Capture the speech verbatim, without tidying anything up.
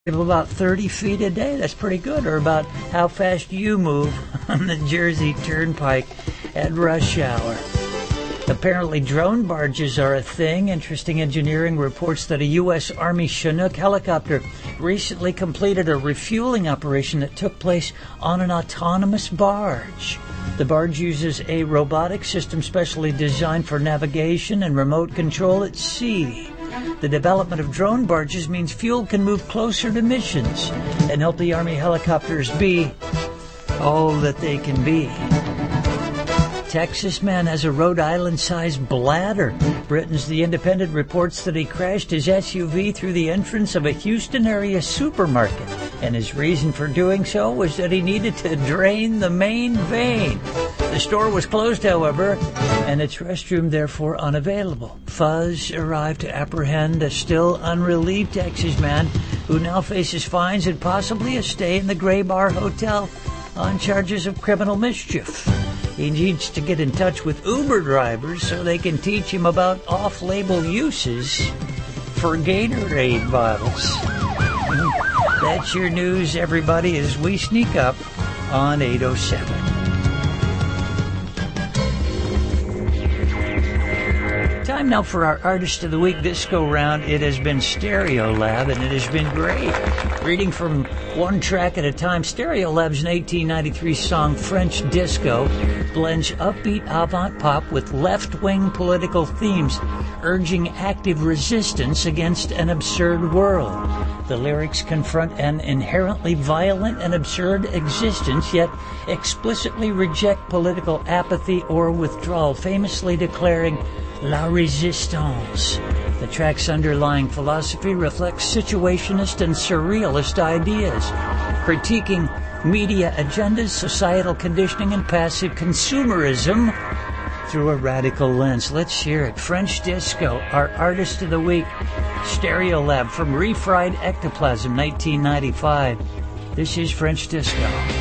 of about thirty feet a day. That's pretty good. Or about how fast you move on the Jersey Turnpike at rush hour. Apparently drone barges are a thing. Interesting Engineering reports that a U S Army Chinook helicopter recently completed a refueling operation that took place on an autonomous barge. The barge uses a robotic system specially designed for navigation and remote control at sea. The development of drone barges means fuel can move closer to missions and help the Army helicopters be all that they can be. Texas man has a Rhode Island-sized bladder. Britain's The Independent reports that he crashed his S U V through the entrance of a Houston area supermarket, and his reason for doing so was that he needed to drain the main vein. The store was closed, however, and its restroom therefore unavailable. Fuzz arrived to apprehend a still unrelieved Texas man who now faces fines and possibly a stay in the Gray Bar Hotel on charges of criminal mischief. He needs to get in touch with Uber drivers so they can teach him about off-label uses for Gatorade bottles. That's your news, everybody, as we sneak up on eight oh seven. Time now for our Artist of the Week. This go-round, it has been Stereolab, and it has been great. Reading from one track at a time, Stereolab's eighteen ninety-three song French Disco blends upbeat avant-pop with left-wing political themes, urging active resistance against an absurd world. The lyrics confront an inherently violent and absurd existence, yet explicitly reject political apathy or withdrawal, famously declaring La Resistance. The track's underlying philosophy reflects situationist and surrealist ideas, critiquing media agendas, societal conditioning, and passive consumerism through a radical lens. Let's hear it. French Disco, our Artist of the Week, Stereolab from Refried Ectoplasm, nineteen ninety-five. This is French Disco.